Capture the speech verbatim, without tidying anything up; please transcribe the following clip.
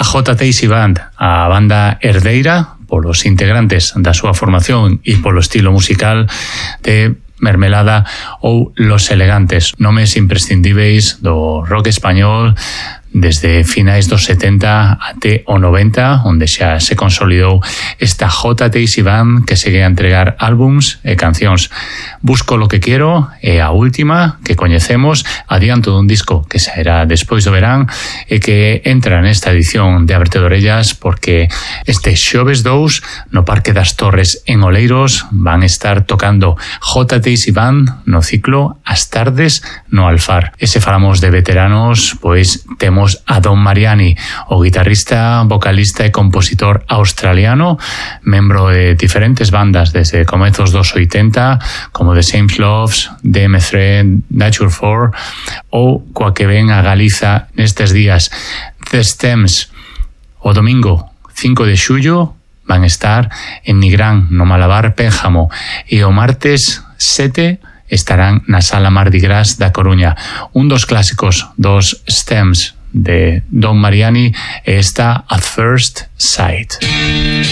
J T Band, a banda herdeira polos integrantes da súa formación e polo estilo musical de Mermelada ou Los Elegantes, nomes imprescindíveis do rock español desde finais dos setenta até o noventa, onde xa se consolidou esta J T Band que segue a entregar álbums e cancións. Busco lo que quiero é a última que coñecemos, adianto dun disco que sairá despois do verán e que entra nesta edición de Ábrete de Orellas porque este xoves dous no Parque das Torres en Oleiros van estar tocando J T Band no ciclo As Tardes no Alfar. E se falamos de veteranos, pois temos a Don Mariani, o guitarrista, vocalista e compositor australiano, membro de diferentes bandas desde comezos dos oitenta, como The Same Loves, D M tres, Nature four, ou coa que ven a Galiza nestes días, The Stems. O domingo cinco de xullo van estar en Nigrán, no Malabar Pénjamo, e o martes sete estarán na Sala Mardi Gras da Coruña. Un dos clásicos dos Stems de Don Mariani está At First Sight.